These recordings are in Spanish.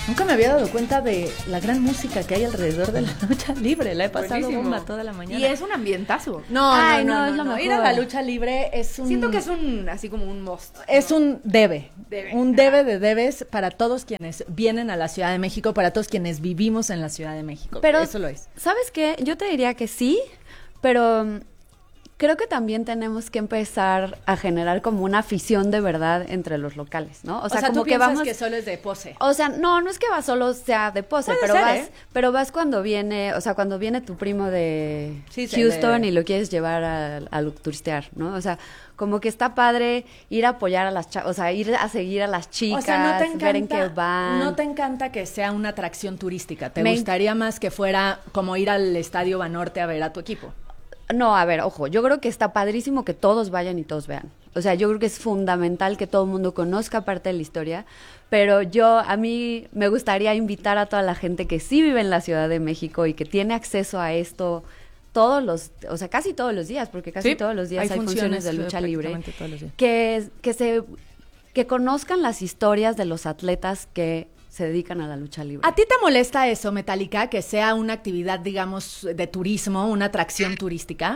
Nunca me había dado cuenta de la gran música que hay alrededor de la lucha libre. La he pasado Buenísimo. bomba toda la mañana. Y es un ambientazo. No, es lo no. mejor. Ir a la lucha libre es un... Siento que es un, así como un must. Es un debe. Un Ajá. debe de debes para todos quienes vienen a la Ciudad de México, para todos quienes vivimos en la Ciudad de México. Pero, eso lo es. ¿sabes qué? Yo te diría que sí, pero creo que también tenemos que empezar a generar como una afición de verdad entre los locales, ¿no? O sea, como tú que piensas vamos... que solo es de pose. O sea, no es que solo sea de pose, Puede pero ser, vas, ¿eh? pero vas cuando viene, o sea, cuando viene tu primo de Sí, sí, Houston de- y lo quieres llevar a turistear, ¿no? O sea, como que está padre ir a apoyar a las o sea, ir a seguir a las chicas, O sea, no te encanta, ver en qué van. no te encanta que sea una atracción turística. ¿Te Me- gustaría más que fuera como ir al Estadio Banorte a ver a tu equipo? No, a ver, ojo, yo creo que está padrísimo que todos vayan y todos vean. O sea, yo creo que es fundamental que todo el mundo conozca parte de la historia, pero a mí me gustaría invitar a toda la gente que sí vive en la Ciudad de México y que tiene acceso a esto o sea, casi todos los días, porque casi Sí, todos los días hay funciones de lucha libre, prácticamente todos los días. que conozcan las historias de los atletas que se dedican a la lucha libre. ¿A ti te molesta eso, Metallica, que sea una actividad, digamos, de turismo, una atracción turística?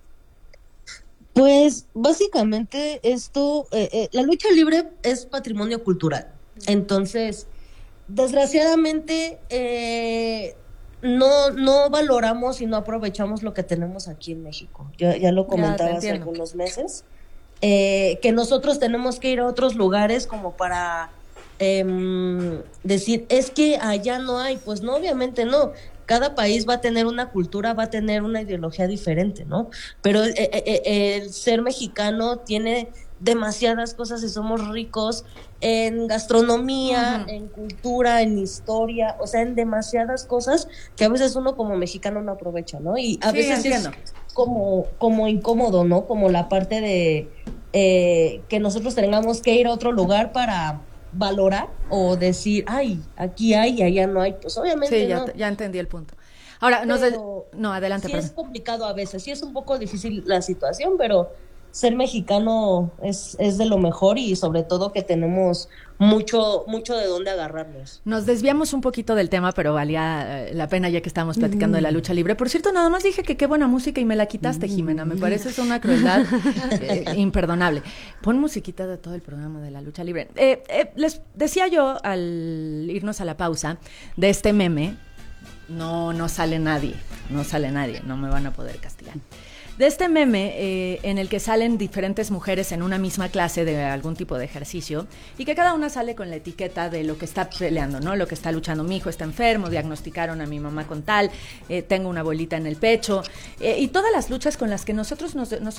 Pues básicamente la lucha libre es patrimonio cultural. Entonces, desgraciadamente, no valoramos y no aprovechamos lo que tenemos aquí en México. Ya lo comentaba hace entiendo. algunos meses, que nosotros tenemos que ir a otros lugares como para decir, es que allá no hay. Pues no, obviamente no. Cada país va a tener una cultura, va a tener una ideología diferente, ¿no? Pero el ser mexicano tiene demasiadas cosas y somos ricos en gastronomía, en cultura, en historia, o sea, en demasiadas cosas que a veces uno como mexicano no aprovecha, ¿no? Y a Sí, veces entiendo. es como incómodo, ¿no? Como la parte de que nosotros tengamos que ir a otro lugar para valorar o decir, ay, aquí hay y allá no hay. Pues obviamente Sí, no. ya entendí el punto. Ahora, no, adelante, Sí, perdón. es complicado a veces, sí es un poco difícil la situación, pero ser mexicano es de lo mejor y sobre todo que tenemos mucho de dónde agarrarnos. Nos desviamos un poquito del tema, pero valía la pena ya que estábamos platicando de la lucha libre. Por cierto, nada más dije que qué buena música y me la quitaste, Jimena. Me parece eso una crueldad imperdonable. Pon musiquita de todo el programa de la lucha libre. Les decía yo al irnos a la pausa de este meme, no sale nadie, no me van a poder castigar. De este meme en el que salen diferentes mujeres en una misma clase de algún tipo de ejercicio y que cada una sale con la etiqueta de lo que está peleando, ¿no? Lo que está luchando. Mi hijo está enfermo, diagnosticaron a mi mamá con tal, tengo una bolita en el pecho y todas las luchas con las que nosotras,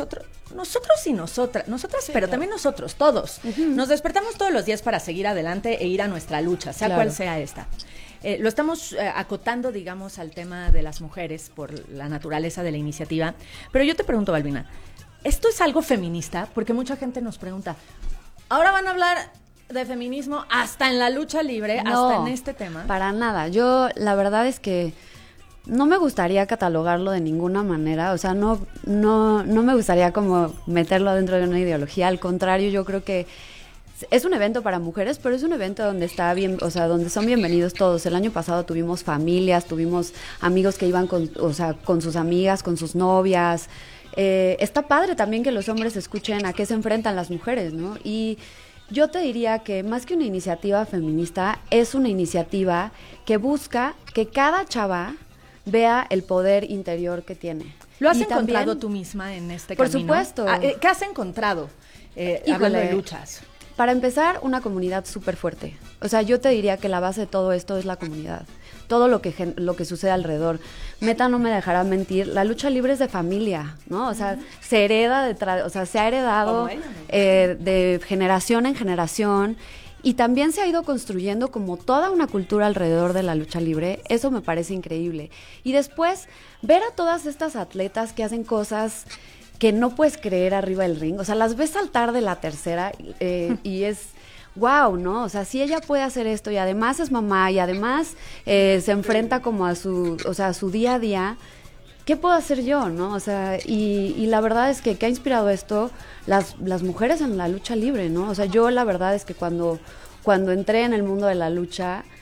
Sí, pero claro. también nosotros, todos, nos despertamos todos los días para seguir adelante e ir a nuestra lucha, sea Claro. cual sea esta. Lo estamos acotando, digamos, al tema de las mujeres por la naturaleza de la iniciativa. Pero yo te pregunto, Balbina, ¿esto es algo feminista? Porque mucha gente nos pregunta, ¿ahora van a hablar de feminismo hasta en la lucha libre, No, hasta en este tema? Para nada. Yo, la verdad es que no me gustaría catalogarlo de ninguna manera. O sea, no me gustaría como meterlo dentro de una ideología. Al contrario, yo creo que es un evento para mujeres, pero es un evento donde está bien, o sea, donde son bienvenidos todos. El año pasado tuvimos familias, tuvimos amigos que iban con sus amigas, con sus novias. Está padre también que los hombres escuchen a qué se enfrentan las mujeres, ¿no? Y yo te diría que más que una iniciativa feminista, es una iniciativa que busca que cada chava vea el poder interior que tiene. ¿Lo has Y encontrado también, tú misma en este Por camino? supuesto. ¿Qué has encontrado hablando de luchas? Para empezar, una comunidad súper fuerte. O sea, yo te diría que la base de todo esto es la comunidad. Todo lo que sucede alrededor. Meta no me dejará mentir, la lucha libre es de familia, ¿no? O sea, se ha heredado de generación en generación y también se ha ido construyendo como toda una cultura alrededor de la lucha libre. Eso me parece increíble. Y después, ver a todas estas atletas que hacen cosas que no puedes creer arriba del ring. O sea, las ves saltar de la tercera y es wow, ¿no? O sea, si ella puede hacer esto y además es mamá y además se enfrenta como a su día a día, ¿qué puedo hacer yo, no? O sea, y la verdad es que ha inspirado esto las mujeres en la lucha libre, ¿no? O sea, yo la verdad es que cuando entré en el mundo de la lucha,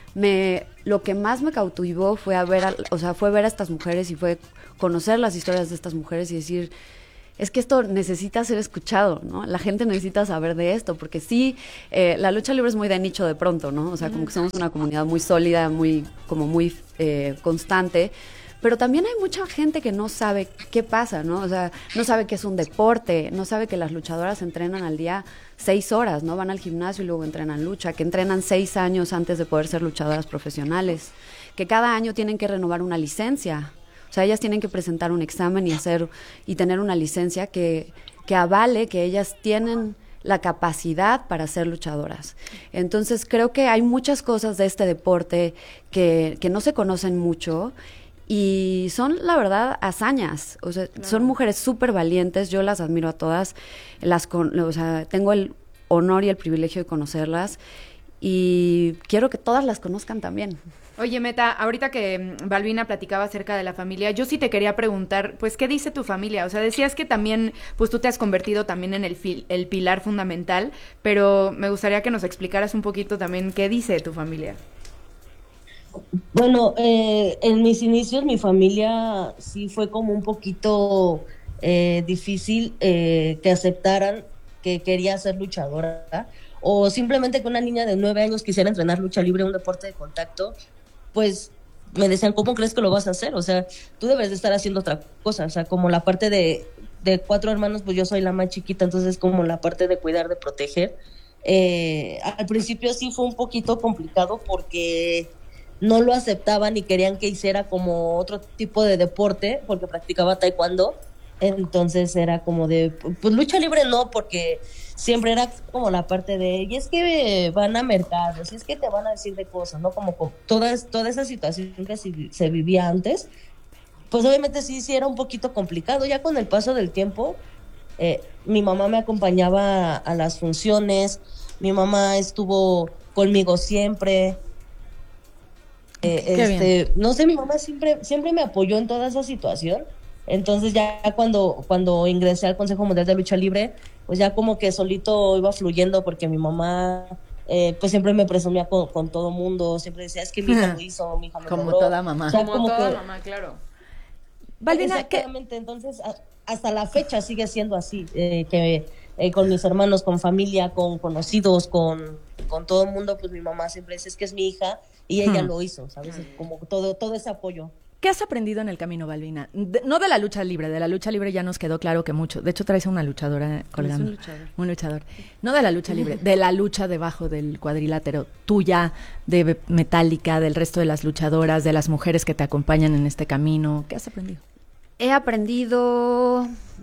lo que más me cautivó fue fue ver a estas mujeres y fue conocer las historias de estas mujeres y decir, es que esto necesita ser escuchado, ¿no? La gente necesita saber de esto, porque sí, la lucha libre es muy de nicho de pronto, ¿no? O sea, como que somos una comunidad muy sólida, muy constante, pero también hay mucha gente que no sabe qué pasa, ¿no? O sea, no sabe que es un deporte, no sabe que las luchadoras entrenan al día 6 horas, ¿no? Van al gimnasio y luego entrenan lucha, que entrenan 6 años antes de poder ser luchadoras profesionales, que cada año tienen que renovar una licencia. O sea, ellas tienen que presentar un examen y tener una licencia que avale que ellas tienen la capacidad para ser luchadoras. Entonces, creo que hay muchas cosas de este deporte que no se conocen mucho y son, la verdad, hazañas. O sea, son mujeres súper valientes, yo las admiro a todas, o sea, tengo el honor y el privilegio de conocerlas y quiero que todas las conozcan también. Oye, Meta, ahorita que Balbina platicaba acerca de la familia, yo sí te quería preguntar, pues, ¿qué dice tu familia? O sea, decías que también, pues, tú te has convertido también en el pilar fundamental, pero me gustaría que nos explicaras un poquito también qué dice tu familia. Bueno, en mis inicios mi familia sí fue como un poquito difícil que aceptaran que quería ser luchadora, o simplemente que una niña de 9 años quisiera entrenar lucha libre, un deporte de contacto, pues me decían, ¿cómo crees que lo vas a hacer? O sea, tú debes de estar haciendo otra cosa. O sea, como la parte de 4 hermanos, pues yo soy la más chiquita, entonces como la parte de cuidar, de proteger. Al principio sí fue un poquito complicado porque no lo aceptaban y querían que hiciera como otro tipo de deporte, porque practicaba taekwondo. Entonces era como de, pues lucha libre no, porque siempre era como la parte de, y es que van a mercados, y es que te van a decir de cosas, ¿no? Como toda esa situación que se vivía antes, pues obviamente sí era un poquito complicado. Ya con el paso del tiempo, mi mamá me acompañaba a las funciones, mi mamá estuvo conmigo siempre, no sé, mi mamá siempre me apoyó en toda esa situación. Entonces ya cuando ingresé al Consejo Mundial de Lucha Libre, pues ya como que solito iba fluyendo, porque mi mamá pues siempre me presumía con todo mundo, siempre decía, es que mi hija lo hizo, mi hija lo como logró. toda mamá. O sea, Como toda mamá, claro. Balbina, exactamente, entonces hasta la fecha sigue siendo así, que con mis hermanos, con familia, con conocidos, con todo el mundo, pues mi mamá siempre dice, es que es mi hija y ella lo hizo, ¿sabes? Como todo ese apoyo. ¿Qué has aprendido en el camino, Balbina? No de la lucha libre ya nos quedó claro que mucho. De hecho, traes a una luchadora colgando. Un luchador. No de la lucha libre, de la lucha debajo del cuadrilátero, tuya, de Metálica, del resto de las luchadoras, de las mujeres que te acompañan en este camino. ¿Qué has aprendido? He aprendido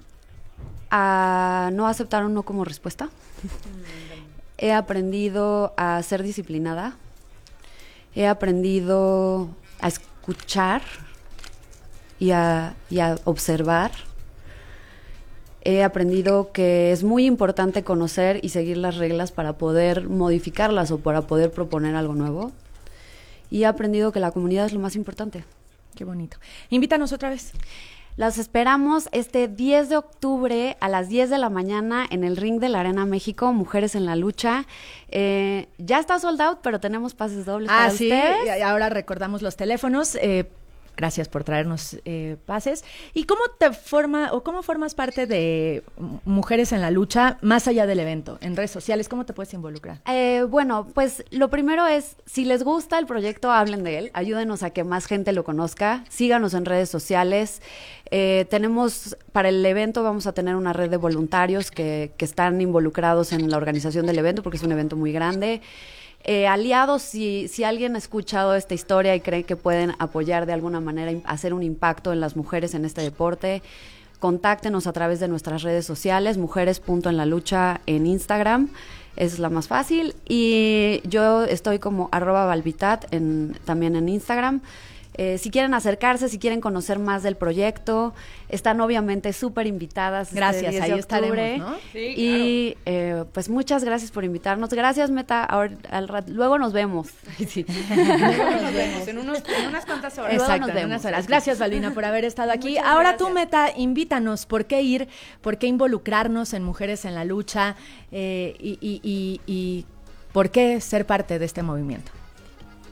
a no aceptar un no como respuesta. He aprendido a ser disciplinada. He aprendido a escuchar y a observar. He aprendido que es muy importante conocer y seguir las reglas para poder modificarlas o para poder proponer algo nuevo. Y he aprendido que la comunidad es lo más importante. Qué bonito. Invítanos otra vez. Las esperamos este 10 de octubre a las 10 de la mañana en el ring de la Arena México, Mujeres en la Lucha. Ya está sold out, pero tenemos pases dobles para ustedes. Y ahora recordamos los teléfonos. Gracias por traernos pases. ¿Y cómo cómo formas parte de Mujeres en la Lucha más allá del evento? En redes sociales, ¿cómo te puedes involucrar? Bueno, pues lo primero es, si les gusta el proyecto, hablen de él, ayúdenos a que más gente lo conozca, síganos en redes sociales. Para el evento vamos a tener una red de voluntarios que están involucrados en la organización del evento, porque es un evento muy grande. Aliados, si alguien ha escuchado esta historia y cree que pueden apoyar de alguna manera, hacer un impacto en las mujeres en este deporte, contáctenos a través de nuestras redes sociales, mujeres.enlalucha en Instagram, es la más fácil, y yo estoy como @balbitat también en Instagram. Si quieren acercarse, si quieren conocer más del proyecto, están obviamente súper invitadas. Gracias, este 10 ahí de octubre. estaremos, ¿no? Sí, Y pues muchas gracias por invitarnos. Gracias, Meta. Luego nos vemos. Sí. Nos vemos en unas cuantas horas. Exacto, nos en unas vemos. horas. Gracias, Balbina, por haber estado aquí. Muchas Ahora gracias. tú, Meta, invítanos. ¿Por qué ir? ¿Por qué involucrarnos en Mujeres en la Lucha? Y ¿por qué ser parte de este movimiento?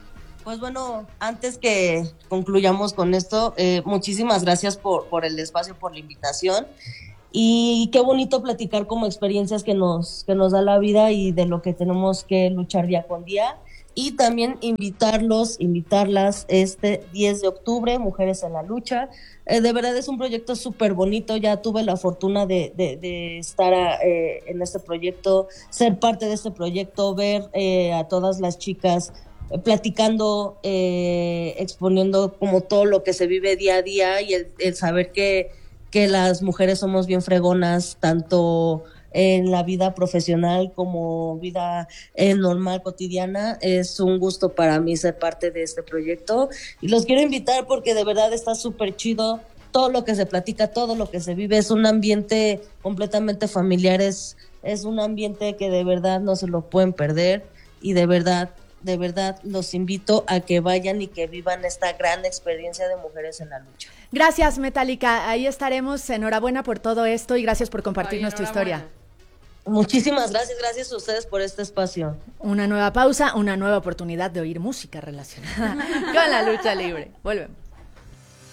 Pues bueno, antes que concluyamos con esto, muchísimas gracias por el espacio, por la invitación. Y qué bonito platicar como experiencias que nos da la vida y de lo que tenemos que luchar día con día. Y también invitarlas este 10 de octubre, Mujeres en la Lucha. De verdad es un proyecto súper bonito, ya tuve la fortuna de estar en este proyecto, ser parte de este proyecto, ver a todas las chicas platicando, exponiendo como todo lo que se vive día a día y el saber que las mujeres somos bien fregonas, tanto en la vida profesional como vida normal, cotidiana. Es un gusto para mí ser parte de este proyecto y los quiero invitar porque de verdad está súper chido todo lo que se platica, todo lo que se vive. Es un ambiente completamente familiar, es un ambiente que de verdad no se lo pueden perder y de verdad los invito a que vayan y que vivan esta gran experiencia de Mujeres en la Lucha. Gracias, Metallica. Ahí estaremos. Enhorabuena por todo esto y gracias por compartirnos tu historia. Muchísimas gracias a ustedes por este espacio. Una nueva pausa, una nueva oportunidad de oír música relacionada con la lucha libre. Volvemos.